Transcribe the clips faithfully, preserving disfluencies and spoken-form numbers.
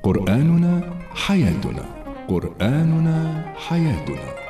قرآننا حياتنا، قرآننا حياتنا.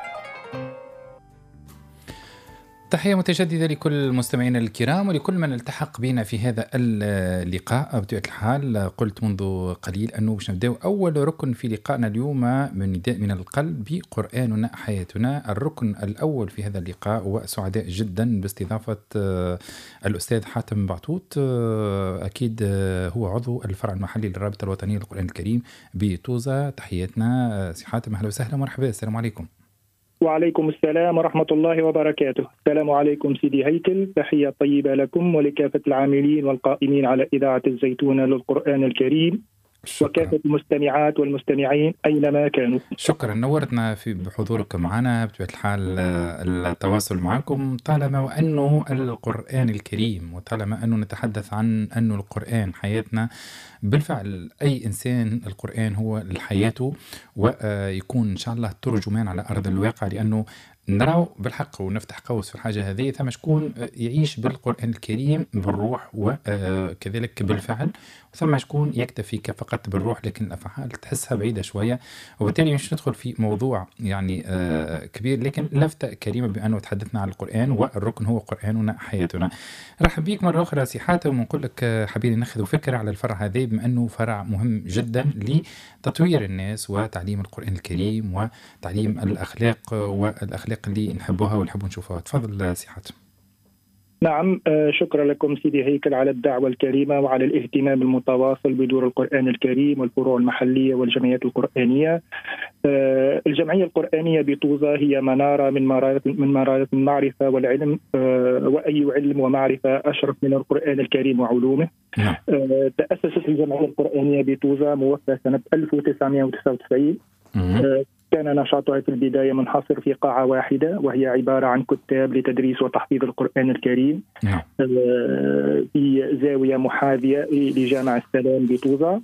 تحية متجددة لكل مستمعينا الكرام ولكل من التحق بنا في هذا اللقاء. بطبيعة الحال قلت منذ قليل أنه باش نبدأ أول ركن في لقائنا اليوم من نداء من القلب بقرآننا حياتنا. الركن الأول في هذا اللقاء وسعداء جدا باستضافة الأستاذ حاتم بعطوط، أكيد هو عضو الفرع المحلي للرابطة الوطنية للقرآن الكريم بطوزة. تحياتنا سي حاتم، أهلا وسهلا ومرحبا. السلام عليكم. وعليكم السلام ورحمة الله وبركاته. السلام عليكم سيدي هيكل، تحية طيبة لكم ولكافة العاملين والقائمين على إذاعة الزيتونة للقرآن الكريم. شكرا. وكافة المستمعات والمستمعين أينما كانوا. شكرا، نورتنا في بحضورك معنا. بطبيعة الحال التواصل معكم طالما وأنه القرآن الكريم وطالما أنه نتحدث عن أنه القرآن حياتنا. بالفعل أي إنسان القرآن هو حياته، ويكون إن شاء الله ترجمان على أرض الواقع، لأنه نرى بالحق ونفتح قوس في الحاجة هذه ثم شكون يعيش بالقرآن الكريم بالروح وكذلك بالفعل، ثم شكون يكتفي فقط بالروح لكن الأفعال تحسها بعيدة شوية. وبالتالي مش ندخل في موضوع يعني كبير، لكن لفتة كريمة بأنه تحدثنا عن القرآن والركن هو قرآننا حياتنا. رحب بيك مرة أخرى سي حاتم، ونقول لك حبيبي ناخذ فكرة على الفرع هذا بما أنه فرع مهم جدا لتطوير الناس وتعليم القرآن الكريم وتعليم الأخلاق والأخلاق اللي نحبوها ونحبوا نشوفوها. تفضل سي حاتم. نعم، شكرا لكم سيدي هيكل على الدعوة الكريمة وعلى الاهتمام المتواصل بدور القرآن الكريم والفروع المحلية والجمعيات القرآنية. الجمعية القرآنية بطوزة هي منارة من منارات من منارات المعرفة والعلم، وأي علم ومعرفة أشرف من القرآن الكريم وعلومه. تأسست الجمعية القرآنية بطوزة موفى سنة ألف وتسعمائة وتسعة وتسعين. كان نشاطها في البداية منحصر في قاعة واحدة، وهي عبارة عن كتاب لتدريس وتحفيظ القرآن الكريم في زاوية محاذية لجامع السلام بطوزة.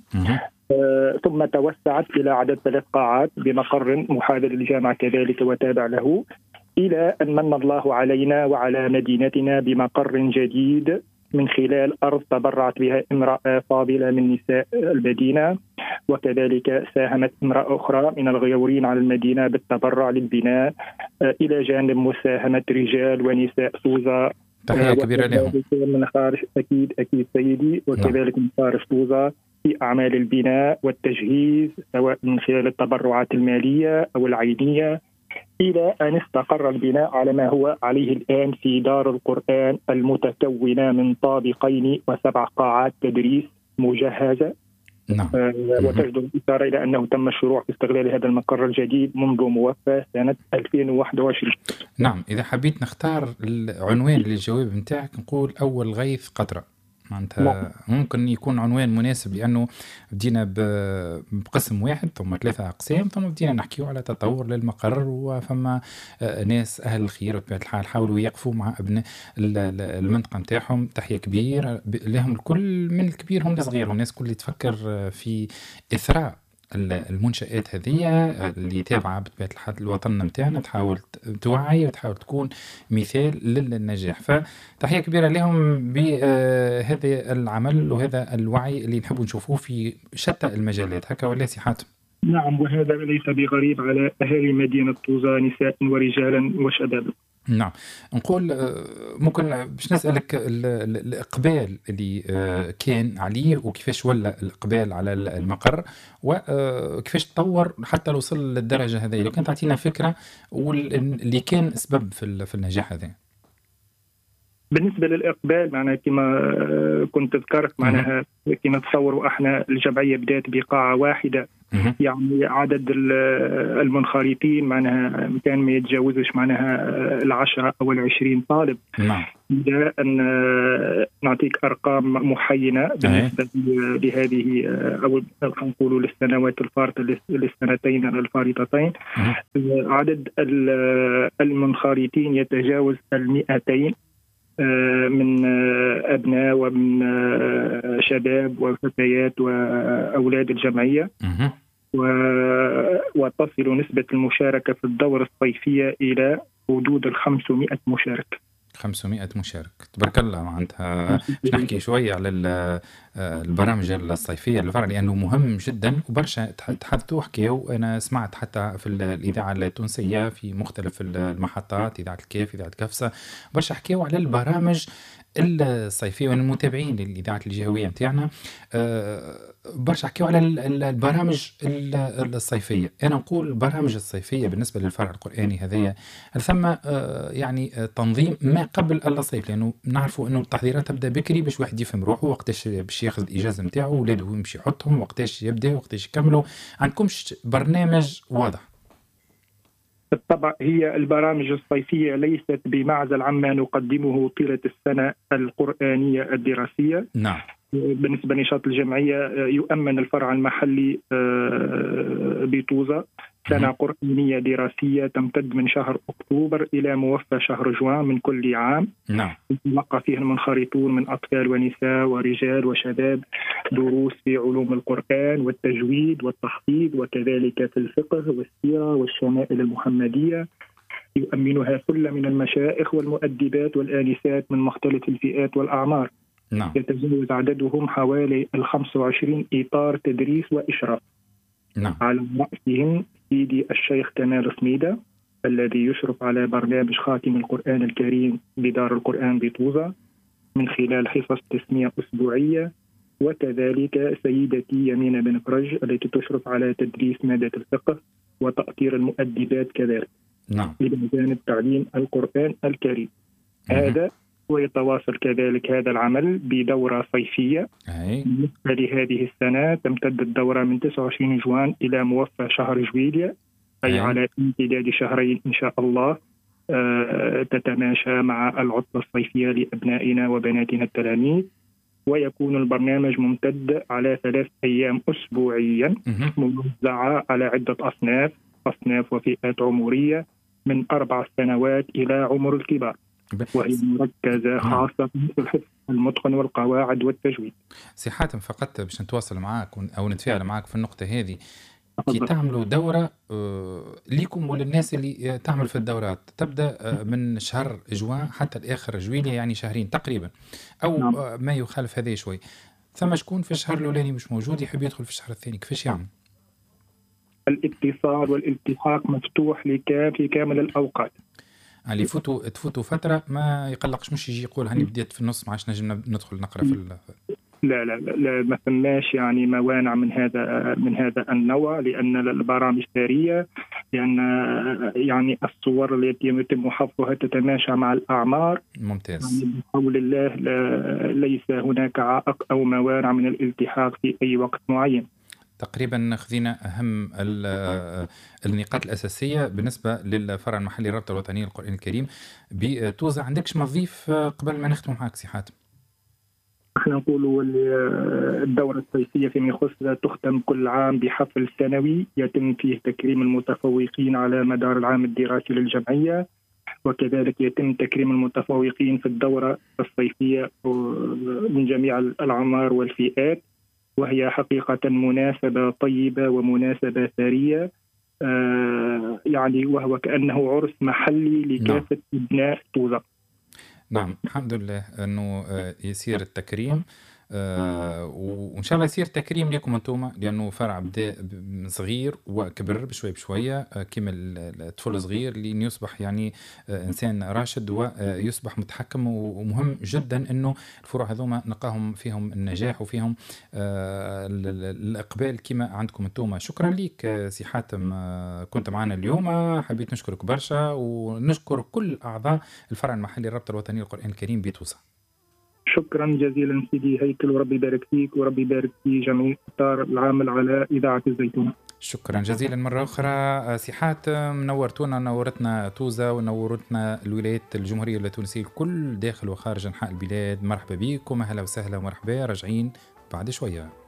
ثم توسعت إلى عدد ثلاث قاعات بمقر محاذي للجامع كذلك وتابع له، إلى أن من الله علينا وعلى مدينتنا بمقر جديد من خلال أرض تبرعت بها امرأة فاضلة من نساء المدينة، وكذلك ساهمت امرأة أخرى من الغيورين على المدينة بالتبرع للبناء، إلى جانب مساهمة رجال ونساء طوزة. تحية كبيرة لهم. من خارج أكيد أكيد سيدي، وكذلك من خارج طوزة في أعمال البناء والتجهيز، سواء من خلال التبرعات المالية أو العينية، إلى أن استقر البناء على ما هو عليه الآن في دار القرآن المتكونة من طابقين وسبع قاعات تدريس مجهزة. نعم. آه وتجدر الإشارة إلى أنه تم الشروع في استغلال هذا المقر الجديد منذ موفى سنة ألفين وواحد وعشرين. نعم، إذا حبيت نختار العنوان للجواب متاعك نقول أول غيث قطرة. معناتها ممكن يكون عنوان مناسب، لأنه بدينا بقسم واحد ثم ثلاثة أقسام، ثم بدينا نحكيو على تطور للمقر، وفما ناس أهل الخير بطبيعة الحال حاولوا يقفوا مع أبناء المنطقة متاعهم. تحية كبير لهم الكل، من الكبير هم الصغير، والناس كل اللي تفكر في إثراء المنشآت هذه اللي تابعة بطبيعة الحال الوطن متاعنا، تحاول توعي وتحاول تكون مثال للنجاح. فتحية كبيرة لهم بهذا العمل وهذا الوعي اللي نحب نشوفوه في شتى المجالات. هكا ولا سي حاتم؟ نعم، وهذا ليس بغريب على أهالي مدينة طوزة نساء ورجالا وشباب. نعم، نقول ممكن باش نسألك الإقبال اللي كان عليه وكيفاش ولا الإقبال على المقر وكيفاش تطور حتى وصل للدرجة هذه، لو كانت تعطينا فكرة واللي كان سبب في النجاح هذا. بالنسبة للإقبال معنا كما كنت ذكرت معناها كما تصوروا احنا الجمعية بدأت بقاعة واحدة، يعني عدد المنخرطين معناها كان ما يتجاوزش معناها العشرة أو العشرين طالب. نعم. إذا أن نعطيك أرقام محينة بالنسبة لهذه أو نقول للسنوات الفارطة للسنتين الفارطتين، عدد المنخرطين يتجاوز المئتين من أبناء ومن شباب وفتيات وأولاد الجمعية، وتصل نسبة المشاركة في الدورة الصيفية إلى حدود الخمسمائة مشارك. خمسمائة مشارك، تبارك الله. معناتها باش نحكي شوية على البرامج الصيفية للفرع لأنه مهم جدا وبرشا تحدثوا حكيوا. أنا سمعت حتى في الإذاعة التونسية في مختلف المحطات، إذاعة الكيف، إذاعة كفسة، برشا حكيوا على البرامج الصيفية والمتابعين للإذاعات الجهوية متاعنا برشا حكيوا على البرامج الصيفية. أنا نقول البرامج الصيفية بالنسبة للفرع القرآني هذايا ثم يعني تنظيم ما قبل الصيف، لأنه نعرفوا أنه التحضيرات تبدأ بكري باش واحد يفهم روحه وقتاش باش ياخذ الإجازة متاعه وولاده يمشي يحطهم وقتاش يبدأ وقتاش يكملوا. عندكمش برنامج واضح؟ بالطبع هي البرامج الصيفية ليست بمعزل عما نقدمه طيلة السنة القرآنية الدراسية. نعم. بالنسبة لنشاط الجمعية يؤمن الفرع المحلي بطوزة سنة قرآنية دراسية تمتد من شهر أكتوبر إلى موفى شهر جوان من كل عام. نعم. يتلقى فيه المنخرطون من أطفال ونساء ورجال وشباب دروس في علوم القرآن والتجويد والتحفيظ وكذلك في الفقه والسيرة والشمائل المحمدية. يؤمنها ثلة من المشائخ والمؤدبات والآنسات من مختلف الفئات والأعمار. نعم. يتجاوز عددهم حوالي الخمس وعشرين إطار تدريس وإشراف. نعم. على رأسهم سيدي الشيخ كمال صميدة الذي يشرف على برنامج خاتم القرآن الكريم بدار القرآن بطوزة من خلال حصص تسمية أسبوعية، وكذلك سيدتي يمينة بن فرج التي تشرف على تدريس مادة الفقه وتأطير المؤدبات كذلك. نعم. إلى جانب تعليم القرآن الكريم. هذا ويتواصل كذلك هذا العمل بدورة صيفية. بالنسبة لهذه السنة تمتد الدورة من تسعة وعشرين جوان إلى موفى شهر جويلية، أي أي. على امتداد شهرين إن شاء الله. آه تتماشى مع العطلة الصيفية لأبنائنا وبناتنا التلاميذ، ويكون البرنامج ممتد على ثلاث أيام أسبوعيا موزعة على عدة أصناف أصناف وفئات عمرية من أربع سنوات إلى عمر الكبار، وهي مركزة خاصة في الحفظ المتقن والقواعد والتجويد. سي حاتم، فقط باش نتواصل معك أو نتفاعل معك في النقطة هذه، كي تعملوا دورة ليكم وللناس اللي تعمل في الدورات تبدأ من شهر جوان حتى الآخر جويلية، يعني شهرين تقريبا أو نعم. ما يخالف هذا شوي. ثم شكون في الشهر الأولاني مش موجود يحب يدخل في الشهر الثاني، كيفاش يعمل؟ الاتصال والالتحاق مفتوح لك في كامل الأوقات. اللي يفوتوا تفوتوا فترة ما يقلقش، مش يجي يقول هاني بديت في النص ما عادش نجم ندخل نقرأ في ال... لا لا لا ما فماش يعني موانع من هذا من هذا النوع، لأن البرامج سارية، لأن يعني الصور التي يتم حفظها تتماشى مع الأعمار. ممتاز. يعني بحول الله ليس هناك عائق أو موانع من الالتحاق في أي وقت معين. تقريبا خذينا أهم النقاط الأساسية بالنسبة للفرع المحلي الرابطة الوطنية للقرآن الكريم بتوزع. عندكش مضيف قبل ما نختم معك سي حاتم؟ احنا نقولوا الدورة الصيفية فيما يخص تختم كل عام بحفل سنوي يتم فيه تكريم المتفوقين على مدار العام الدراسي للجمعية، وكذلك يتم تكريم المتفوقين في الدورة الصيفية من جميع الأعمار والفئات، وهي حقيقة مناسبة طيبة ومناسبة ثرية. آه يعني وهو كأنه عرس محلي لكافة أبناء طوزة. نعم، الحمد لله أنه يصير التكريم، آه وإن شاء الله يصير تكريم لكم أنتم، لأنه فرع بدأ صغير وكبر بشوي بشوية آه كما الطفل صغير لين يصبح يعني آه إنسان راشد ويصبح متحكم. ومهم جدا أنه الفروع هذوما نلقاهم فيهم النجاح وفيهم آه الإقبال كما عندكم أنتم. شكرا لك سي حاتم، آه كنت معنا اليوم، حبيت نشكرك برشا ونشكر كل أعضاء الفرع المحلي الرابطة الوطنية للقرآن الكريم بطوسة. شكرا جزيلا سيدي هيكل، وربي يبارك فيك وربي يبارك في جميع إطار العامل على إذاعة الزيتون. شكرا جزيلا مرة أخرى سي حاتم، نورتونا نورتنا طوزة ونورتنا الولايات الجمهورية التونسية الكل داخل وخارج أنحاء البلاد. مرحبا بكم، أهلا وسهلا ومرحبا، راجعين بعد شوية.